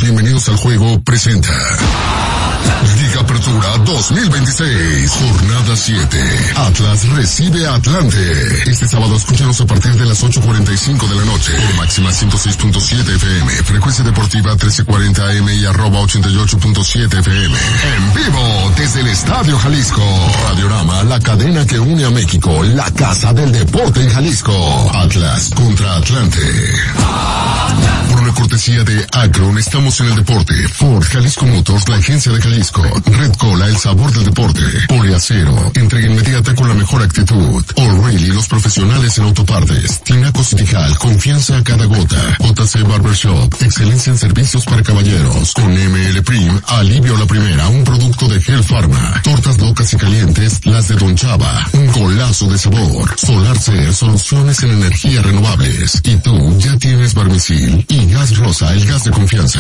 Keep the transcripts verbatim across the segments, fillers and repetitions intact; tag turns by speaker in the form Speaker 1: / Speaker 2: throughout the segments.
Speaker 1: bienvenidos al juego presenta Liga Apertura dos mil veintiséis, jornada siete. Atlas recibe a Atlante. Este sábado escúchanos a partir de las ocho cuarenta y cinco de la noche por máxima ciento seis punto siete F M, frecuencia deportiva trece cuarenta A M y arroba ochenta y ocho punto siete F M. En vivo desde el Estadio Jalisco. Radiorama, la cadena que une a México, la casa del deporte en Jalisco. Atlas contra Atlante. Por una cortesía de Akron, estamos en el deporte. Ford, Jalisco Motors, la agencia de Jalisco. Red Cola, el sabor del deporte. Poliacero, entrega inmediata con la mejor actitud. O'Reilly, los profesionales en autopartes. Tinaco Citijal, confianza a cada gota. J C Barbershop, excelencia en servicios para caballeros. Con M L Prim, alivio a la primera, un producto de Gel Pharma. Tortas locas y calientes, las de Don Chava, un golazo de sabor. Solar Ser, soluciones en energías renovables. Y tú ya tienes Barmisil y Gas Rosa, el gas de confianza.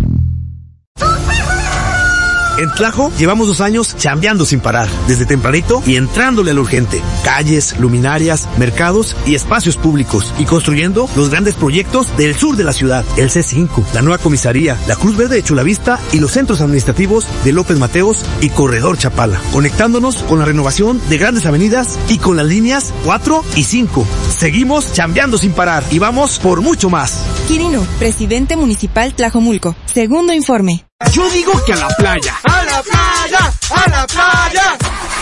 Speaker 2: En Tlajo llevamos dos años chambeando sin parar, desde tempranito y entrándole a lo urgente. Calles, luminarias, mercados y espacios públicos, y construyendo los grandes proyectos del sur de la ciudad. El C cinco, la nueva comisaría, la Cruz Verde de Chulavista y los centros administrativos de López Mateos y Corredor Chapala. Conectándonos con la renovación de grandes avenidas y con las líneas cuatro y cinco. Seguimos chambeando sin parar y vamos por mucho más.
Speaker 3: Quirino, presidente municipal Tlajomulco. Segundo informe.
Speaker 4: Yo digo que a la playa. ¡A la playa! ¡A la playa!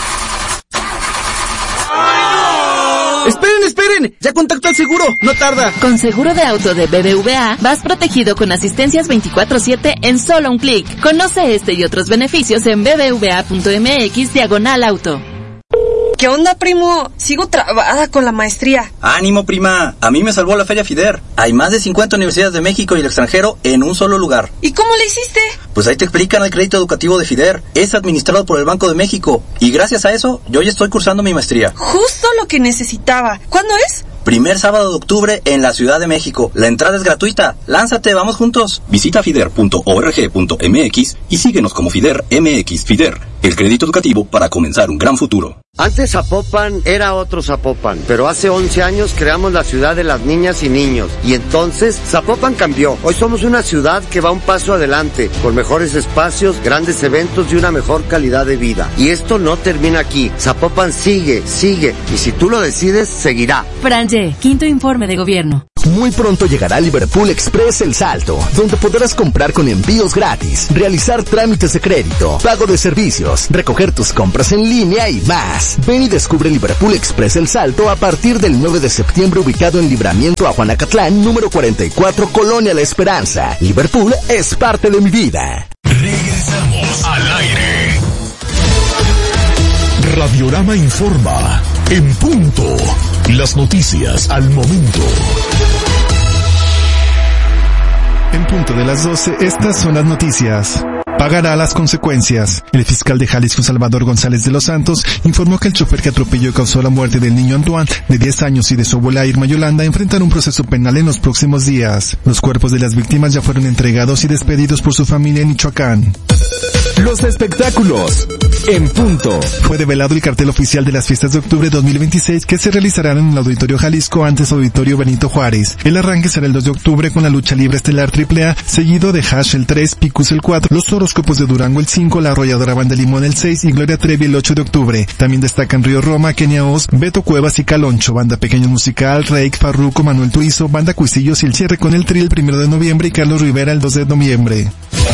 Speaker 4: ¡Ay, no! ¡Esperen, esperen! ¡Ya contacto al seguro! ¡No tarda!
Speaker 5: Con seguro de auto de B B V A, vas protegido con asistencias veinticuatro siete en solo un clic. Conoce este y otros beneficios en bbva.mx diagonal auto.
Speaker 6: ¿Qué onda, primo? Sigo trabada con la maestría.
Speaker 7: ¡Ánimo, prima! A mí me salvó la Feria FIDER. Hay más de cincuenta universidades de México y el extranjero en un solo lugar.
Speaker 6: ¿Y cómo le hiciste?
Speaker 7: Pues ahí te explican el crédito educativo de FIDER. Es administrado por el Banco de México. Y gracias a eso, yo ya estoy cursando mi maestría.
Speaker 6: Justo lo que necesitaba. ¿Cuándo es?
Speaker 7: Primer sábado de octubre en la Ciudad de México. La entrada es gratuita. Lánzate, vamos juntos. Visita fider punto org punto m x y síguenos como FIDER M X. FIDER, el crédito educativo para comenzar un gran futuro.
Speaker 8: Antes Zapopan era otro Zapopan, pero hace once años creamos la ciudad de las niñas y niños. Y entonces Zapopan cambió. Hoy somos una ciudad que va un paso adelante, con mejores espacios, grandes eventos y una mejor calidad de vida. Y esto no termina aquí. Zapopan sigue, sigue, y si tú lo decides, seguirá.
Speaker 5: Franje, quinto informe de gobierno.
Speaker 9: Muy pronto llegará Liverpool Express El Salto, donde podrás comprar con envíos gratis, realizar trámites de crédito, pago de servicios, recoger tus compras en línea y más. Ven y descubre Liverpool Express El Salto a partir del nueve de septiembre, ubicado en Libramiento a Juanacatlán, número cuarenta y cuatro, Colonia La Esperanza. Liverpool es parte de mi vida.
Speaker 1: Regresamos al aire. Radiorama informa. En punto. Las noticias al momento.
Speaker 10: En punto de las doce, estas son las noticias. Pagará las consecuencias. El fiscal de Jalisco, Salvador González de los Santos, informó que el chofer que atropelló y causó la muerte del niño Antoine, de diez años, y de su abuela Irma Yolanda, enfrentará un proceso penal en los próximos días. Los cuerpos de las víctimas ya fueron entregados y despedidos por su familia en Michoacán.
Speaker 11: Los espectáculos. En punto.
Speaker 10: Fue develado el cartel oficial de las fiestas de octubre dos mil veintiséis que se realizarán en el Auditorio Jalisco, antes Auditorio Benito Juárez. El arranque será el dos de octubre con la lucha libre estelar triple A, seguido de Hash el tres, Picus el cuatro, los horóscopos de Durango el cinco, la arrolladora Banda Limón el seis y Gloria Trevi el ocho de octubre. También destacan Río Roma, Kenia Oz, Beto Cuevas y Caloncho, Banda Pequeño Musical, Reik, Farruko, Manuel Tuizo, Banda Cuisillos y el cierre con el Tri el primero de noviembre y Carlos Rivera el dos de noviembre.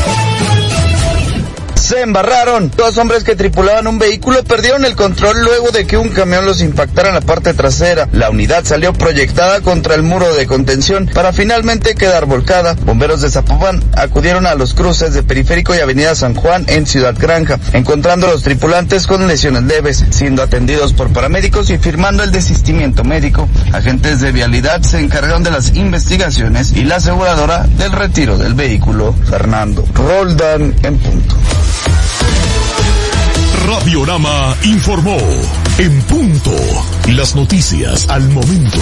Speaker 12: Se embarraron. Dos hombres que tripulaban un vehículo perdieron el control luego de que un camión los impactara en la parte trasera. La unidad salió proyectada contra el muro de contención para finalmente quedar volcada. Bomberos de Zapopan acudieron a los cruces de Periférico y Avenida San Juan en Ciudad Granja, encontrando a los tripulantes con lesiones leves, siendo atendidos por paramédicos y firmando el desistimiento médico. Agentes de vialidad se encargaron de las investigaciones y la aseguradora del retiro del vehículo. Fernando Roldán, en punto.
Speaker 1: Radiorama informó. En punto. Las noticias al momento.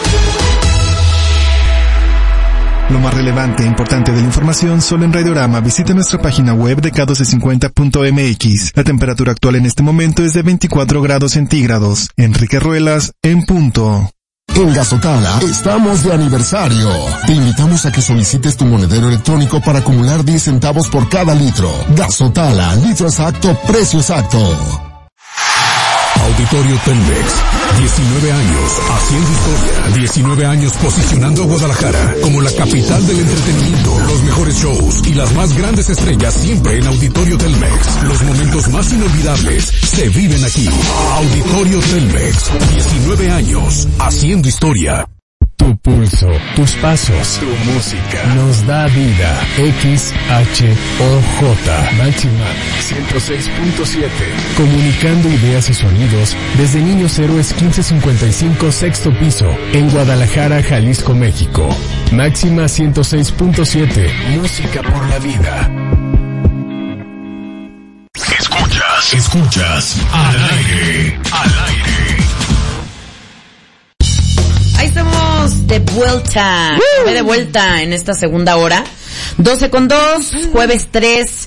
Speaker 10: Lo más relevante e importante de la información solo en Radiorama. Visite nuestra página web de K doce cincuenta punto m x. La temperatura actual en este momento es de veinticuatro grados centígrados. Enrique Ruelas, en punto.
Speaker 1: En Gazotala estamos de aniversario. Te invitamos a que solicites tu monedero electrónico para acumular diez centavos por cada litro. Gazotala, litro exacto, precio exacto.
Speaker 13: Auditorio Telmex, diecinueve años haciendo historia, diecinueve años posicionando a Guadalajara como la capital del entretenimiento, los mejores shows y las más grandes estrellas siempre en Auditorio Telmex. Los momentos más inolvidables se viven aquí. Auditorio Telmex, diecinueve años haciendo historia.
Speaker 11: Tu pulso, tus pasos, tu música nos da vida. X H O J Máxima ciento seis punto siete. Comunicando ideas y sonidos desde Niños Héroes quince cincuenta y cinco sexto piso en Guadalajara, Jalisco, México. Máxima ciento seis punto siete. Música por la vida.
Speaker 13: Escuchas, escuchas al aire, al aire.
Speaker 14: Ahí estamos de vuelta, uh. de vuelta en esta segunda hora. doce con dos, jueves tres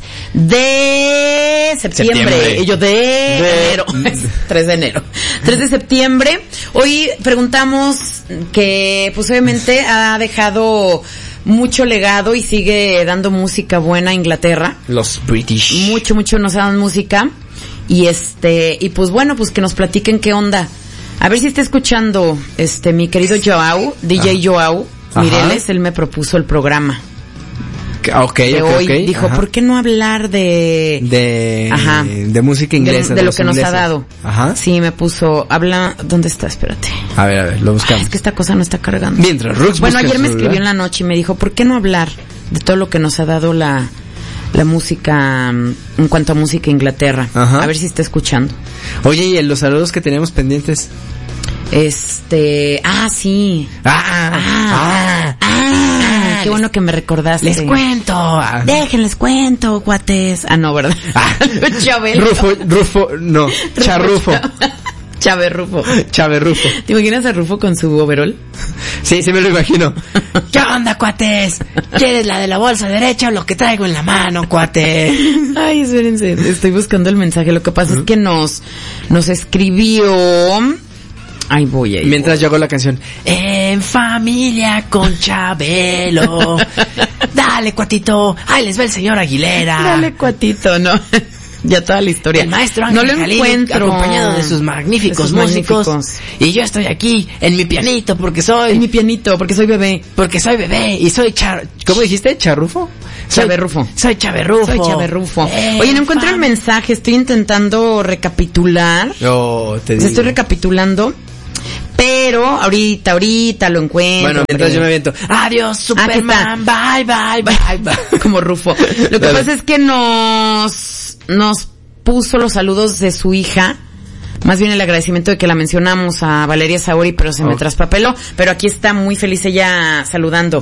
Speaker 14: de septiembre. septiembre. Y yo de, de enero. tres de enero. tres de septiembre. Hoy preguntamos que, pues obviamente, ha dejado mucho legado y sigue dando música buena a Inglaterra.
Speaker 4: Los British.
Speaker 14: Mucho, mucho nos dan música. Y este, y pues bueno, pues que nos platiquen qué onda. A ver si está escuchando este mi querido Joao, D J ah. Joao Mireles, él me propuso el programa.
Speaker 4: Okay,
Speaker 14: de
Speaker 4: okay,
Speaker 14: hoy.
Speaker 4: okay.
Speaker 14: Dijo,
Speaker 4: Ajá.
Speaker 14: ¿por qué no hablar de
Speaker 4: de
Speaker 14: Ajá.
Speaker 4: de música inglesa?
Speaker 14: De, de, de lo que ingleses. Nos ha dado.
Speaker 4: Ajá.
Speaker 14: Sí, me puso, habla, ¿dónde está? Espérate.
Speaker 4: A ver, a ver, lo buscamos.
Speaker 14: Ay, es que esta cosa no está cargando.
Speaker 4: Mientras Rux
Speaker 14: Bueno, ayer me
Speaker 4: celular.
Speaker 14: escribió en la noche y me dijo, ¿por qué no hablar de todo lo que nos ha dado la la música en cuanto a música Inglaterra?
Speaker 4: Ajá.
Speaker 14: A ver si está escuchando.
Speaker 4: Oye, y en los saludos que teníamos pendientes.
Speaker 14: Este, ah, sí.
Speaker 4: Ah, ah, ah,
Speaker 14: ah, qué bueno que me recordaste.
Speaker 4: Les cuento.
Speaker 14: Ah. Déjenles cuento, cuates. Ah, no, ¿verdad?
Speaker 4: Ah.
Speaker 14: Chabelo.
Speaker 4: Rufo, Rufo, no, Charrufo.
Speaker 14: Chávez Rufo.
Speaker 4: Chávez Rufo.
Speaker 14: ¿Te imaginas a Rufo con su overol?
Speaker 4: Sí, sí me lo imagino.
Speaker 14: ¿Qué onda, cuates? ¿Quieres la de la bolsa derecha o lo que traigo en la mano, cuate? Ay, espérense, estoy buscando el mensaje. Lo que pasa uh-huh. es que nos, nos escribió... Ay, voy ahí.
Speaker 4: Mientras
Speaker 14: voy.
Speaker 4: yo hago la canción.
Speaker 14: En familia con Chabelo. Dale, cuatito. Ahí les va el señor Aguilera. Dale, cuatito, ¿no? Ya toda la historia.
Speaker 15: El maestro Ángel
Speaker 14: no lo
Speaker 15: Jalili,
Speaker 14: encuentro.
Speaker 15: acompañado de sus magníficos
Speaker 14: de sus
Speaker 15: músicos.
Speaker 14: magníficos.
Speaker 15: Y yo estoy aquí en mi pianito porque soy...
Speaker 14: En mi pianito, porque soy bebé.
Speaker 15: Porque soy bebé y soy char...
Speaker 4: ¿Cómo dijiste? ¿Charrufo?
Speaker 14: Chaverrufo.
Speaker 15: Soy Chaverrufo.
Speaker 14: Soy Chaverrufo. Eh, Oye, no encuentro fam. el mensaje. Estoy intentando recapitular.
Speaker 4: Oh, te digo.
Speaker 14: Estoy recapitulando. Pero ahorita, ahorita lo encuentro.
Speaker 4: Bueno, mientras yo me aviento.
Speaker 15: Adiós, Superman.
Speaker 14: Ah,
Speaker 15: bye, bye, bye, bye.
Speaker 14: Como Rufo. Lo que pasa es que nos, nos puso los saludos de su hija. Más bien el agradecimiento de que la mencionamos a Valeria Saori, pero se oh. me traspapeló. Pero aquí está muy feliz ella saludando.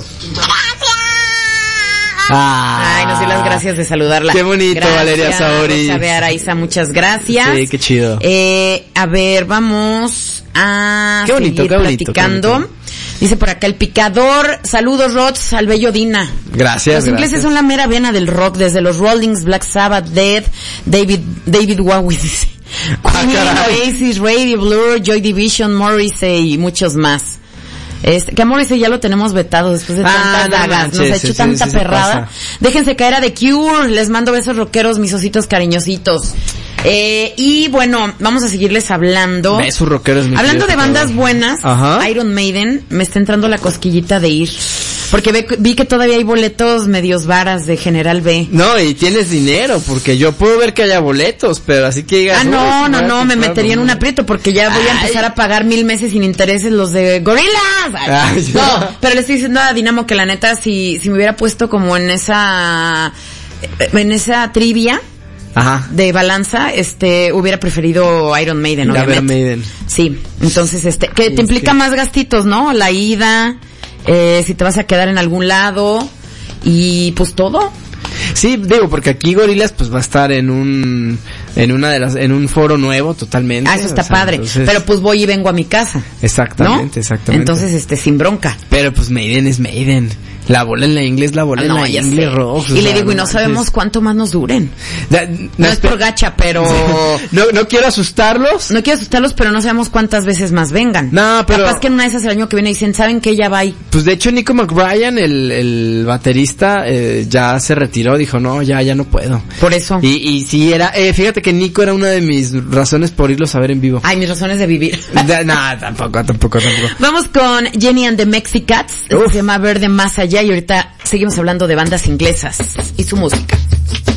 Speaker 4: Ah,
Speaker 14: Ay, nos dio las gracias de saludarla.
Speaker 4: Qué bonito, gracias, Valeria Saori.
Speaker 14: A ver, Araiza, muchas gracias.
Speaker 4: Sí, qué chido.
Speaker 14: Eh, a ver, vamos a
Speaker 4: qué bonito,
Speaker 14: seguir
Speaker 4: qué bonito,
Speaker 14: platicando.
Speaker 4: Qué bonito.
Speaker 14: Dice por acá el picador. Saludos, Rods, al bello Dina.
Speaker 4: Gracias,
Speaker 14: Los ingleses
Speaker 4: gracias.
Speaker 14: son la mera vena del rock, desde los Rollings, Black Sabbath, Dead, David, David Bowie, dice. Queen, ah, Oasis, Radio Blur, Joy Division, Morrissey y muchos más. Este, que a Morrissey ya lo tenemos vetado después de tantas
Speaker 4: ah, no,
Speaker 14: dagas,
Speaker 4: manches,
Speaker 14: nos ha
Speaker 4: sí,
Speaker 14: hecho
Speaker 4: sí,
Speaker 14: tanta
Speaker 4: sí, sí,
Speaker 14: perrada. Déjense caer a The Cure, les mando besos rockeros, mis ositos cariñositos. Eh, y bueno, vamos a seguirles hablando.
Speaker 4: Besos rockeros, mi
Speaker 14: Hablando de bandas
Speaker 4: todo.
Speaker 14: buenas, Ajá. Iron Maiden, me está entrando la cosquillita de ir. Porque ve, vi que todavía hay boletos medios varas de General B.
Speaker 4: No, y tienes dinero, porque yo puedo ver que haya boletos, pero así que digas...
Speaker 14: Ah, no, no, no, me metería en un aprieto porque ya voy a empezar a pagar mil meses sin intereses los de Gorillaz. Ay, no, pero le estoy diciendo a Dinamo que la neta, si, si me hubiera puesto como en esa, en esa trivia...
Speaker 4: Ajá.
Speaker 14: de balanza, este, hubiera preferido Iron Maiden, obviamente.
Speaker 4: Iron Maiden.
Speaker 14: Sí, entonces, este, que te implica que... más gastitos, ¿no? La ida, eh, si te vas a quedar en algún lado, y pues todo.
Speaker 4: Sí, digo, porque aquí Gorillaz pues va a estar en un, en una de las, en un foro nuevo totalmente.
Speaker 14: Ah, eso está
Speaker 4: o sea,
Speaker 14: padre.
Speaker 4: Entonces...
Speaker 14: Pero pues voy y vengo a mi casa.
Speaker 4: Exactamente,
Speaker 14: ¿no?
Speaker 4: exactamente.
Speaker 14: Entonces, este, sin bronca.
Speaker 4: Pero pues Maiden es Maiden. La bola en la inglés, la bola
Speaker 14: No,
Speaker 4: en la
Speaker 14: ya
Speaker 4: inglés,
Speaker 14: sé.
Speaker 4: Rox,
Speaker 14: Y
Speaker 4: o
Speaker 14: le
Speaker 4: sea,
Speaker 14: digo, y no
Speaker 4: manches.
Speaker 14: sabemos cuánto más nos duren.
Speaker 4: Da-
Speaker 14: No,
Speaker 4: no,
Speaker 14: es por gacha, pero...
Speaker 4: no, no quiero asustarlos.
Speaker 14: No quiero asustarlos, pero no sabemos cuántas veces más vengan.
Speaker 4: No, pero...
Speaker 14: Capaz que en una de esas el año que viene dicen, ¿saben qué? Ya va ahí.
Speaker 4: Pues de hecho Nico McBrien, el, el baterista, eh, ya se retiró, dijo, no, ya, ya no puedo.
Speaker 14: Por eso.
Speaker 4: Y, y sí, era, eh, fíjate que Nico era una de mis razones por irlos a ver en vivo.
Speaker 14: Ay, mis razones de vivir.
Speaker 4: Da- no, tampoco, tampoco, tampoco.
Speaker 14: Vamos con Jenny and the Mexicats. Esto se llama Verde Más Allá y ahorita seguimos hablando de bandas inglesas y su música.